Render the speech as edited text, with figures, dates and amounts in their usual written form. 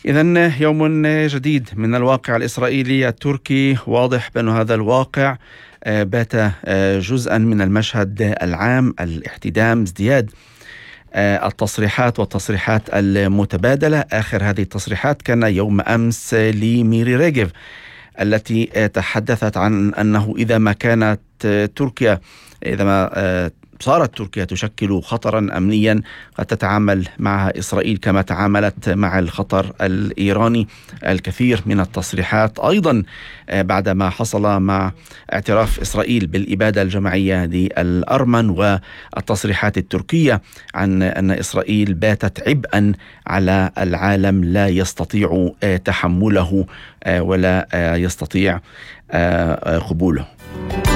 إذن يوم جديد من الواقع الإسرائيلي التركي، واضح بأن هذا الواقع بات جزءا من المشهد العام، الاحتدام، ازدياد التصريحات والتصريحات المتبادلة. آخر هذه التصريحات كان يوم أمس لميري ريغيف، التي تحدثت عن أنه إذا ما كانت تركيا إذا ما صارت تركيا تشكل خطرا أمنيا قد تتعامل مع إسرائيل كما تعاملت مع الخطر الإيراني. الكثير من التصريحات أيضا بعدما حصل مع اعتراف إسرائيل بالإبادة الجماعية للأرمن، والتصريحات التركية عن أن إسرائيل باتت عبئا على العالم لا يستطيع تحمله ولا يستطيع قبوله.